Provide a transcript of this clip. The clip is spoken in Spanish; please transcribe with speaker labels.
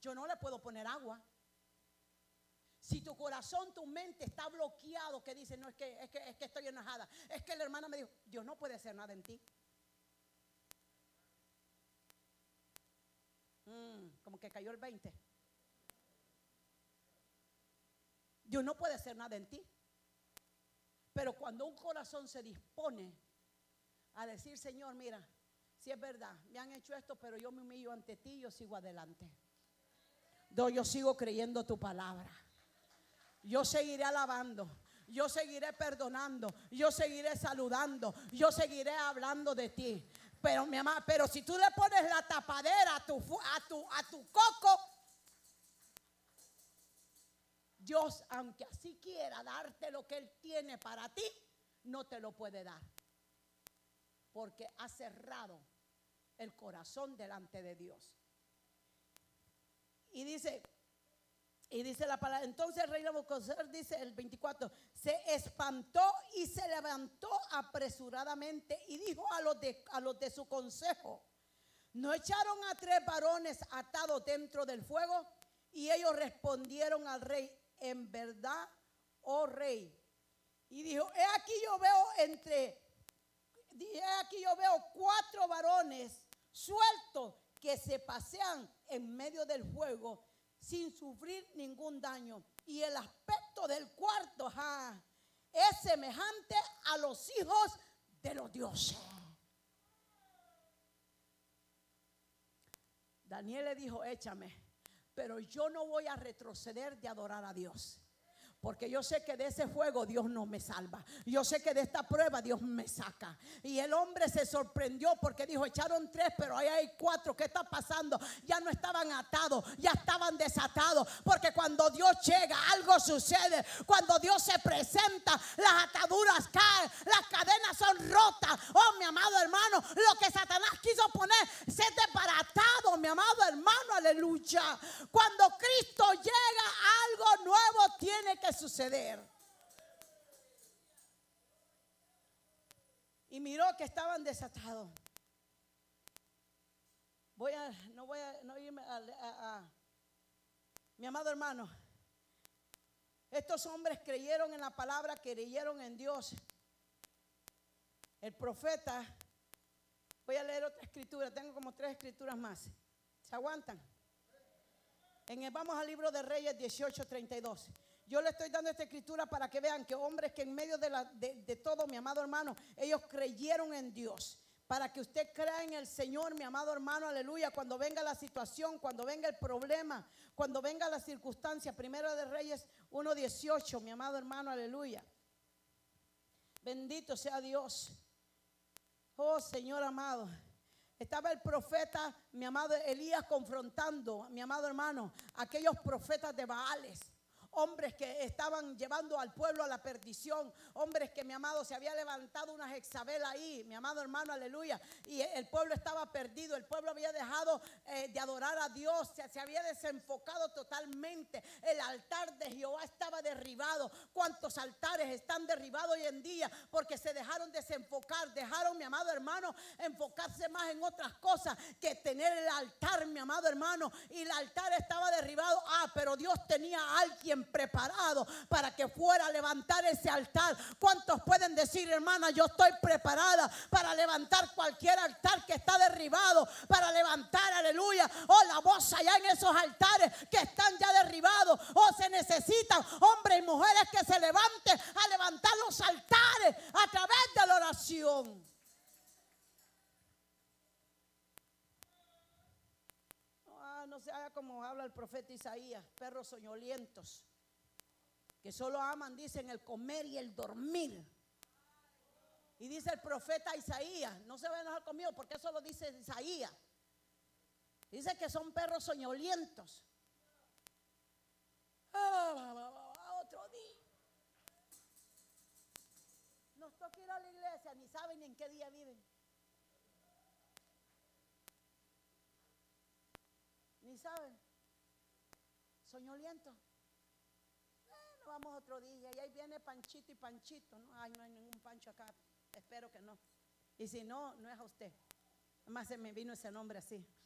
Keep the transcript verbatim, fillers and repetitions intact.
Speaker 1: yo no le puedo poner agua. Si tu corazón, tu mente está bloqueado, que dice, no, es que, es que, es que estoy enojada, es que la hermana me dijo, Dios no puede hacer nada en ti. Mm, como que cayó el veinte. Dios no puede hacer nada en ti. Pero cuando un corazón se dispone a decir, Señor, mira, si es verdad, me han hecho esto, pero yo me humillo ante ti y yo sigo adelante. Yo, yo sigo creyendo tu palabra. Yo seguiré alabando, yo seguiré perdonando, yo seguiré saludando, yo seguiré hablando de ti. Pero mi amada, pero si tú le pones la tapadera a tu, a tu, a tu coco, Dios, aunque así quiera darte lo que Él tiene para ti, no te lo puede dar. Porque ha cerrado el corazón delante de Dios. Y dice, y dice la palabra, entonces el rey Nabucodonosor, dice el veinticuatro, se espantó y se levantó apresuradamente y dijo a los de, a los de su consejo, ¿no echaron a tres varones atados dentro del fuego? Y ellos respondieron al rey, en verdad, oh rey. Y dijo, he aquí yo veo entre, he aquí yo veo cuatro varones sueltos que se pasean en medio del fuego sin sufrir ningún daño. Y el aspecto del cuarto, ajá, es semejante a los hijos de los dioses. Daniel le dijo, échame, pero yo no voy a retroceder de adorar a Dios. Porque yo sé que de ese fuego Dios no me salva. Yo sé que de esta prueba Dios me saca. Y el hombre se sorprendió porque dijo, echaron tres, pero ahí hay cuatro. ¿Qué está pasando? Ya no estaban atados, ya estaban desatados. Porque cuando Dios llega, algo sucede. Cuando Dios se presenta, las ataduras caen, las cadenas son rotas. Oh, mi amado hermano, lo que Satanás quiso poner se ha desbaratado, mi amado hermano, aleluya. Cuando Cristo llega, algo nuevo tiene que suceder. Y miró que estaban desatados. Voy a, no voy a no irme a, a, a mi amado hermano. Estos hombres creyeron en la palabra, creyeron en Dios. El profeta, voy a leer otra escritura, tengo como tres escrituras más. ¿Se aguantan? En el, vamos al libro de Reyes dieciocho treinta y dos. Yo le estoy dando esta escritura para que vean que hombres que en medio de, la, de, de todo, mi amado hermano, ellos creyeron en Dios. Para que usted crea en el Señor, mi amado hermano, aleluya. Cuando venga la situación, cuando venga el problema, cuando venga la circunstancia. Primero de Reyes uno dieciocho, mi amado hermano, aleluya. Bendito sea Dios. Oh Señor amado. Estaba el profeta, mi amado Elías, confrontando, mi amado hermano, aquellos profetas de Baales. Hombres que estaban llevando al pueblo a la perdición. Hombres que, mi amado, se había levantado una Jezabel ahí, mi amado hermano, aleluya. Y el pueblo estaba perdido. El pueblo había dejado eh, de adorar a Dios. Se, se había desenfocado totalmente. El altar de Jehová estaba derribado. ¿Cuántos altares están derribados hoy en día? Porque se dejaron desenfocar. Dejaron, mi amado hermano, enfocarse más en otras cosas que tener el altar, mi amado hermano. Y el altar estaba derribado. Ah, pero Dios tenía a alguien preparado para que fuera a levantar ese altar. ¿Cuántos pueden decir, hermana, yo estoy preparada para levantar cualquier altar que está derribado? Para levantar, aleluya, oh, la voz allá en esos altares que están ya derribados. Oh, se necesitan hombres y mujeres que se levanten a levantar los altares a través de la oración. Ah, no se haga como habla el profeta Isaías, perros soñolientos que solo aman, dicen, el comer y el dormir. Y dice el profeta Isaías, no se va a enojar conmigo porque eso lo dice Isaías. Dice que son perros soñolientos. Ah, otro día. Nos toca ir a la iglesia, ni saben ni en qué día viven. Ni saben. Soñolientos. Vamos otro día y ahí viene Panchito y Panchito, ¿no? Ay, no hay ningún Pancho acá, espero que no. Y si no, no es a usted. Además se me vino ese nombre así.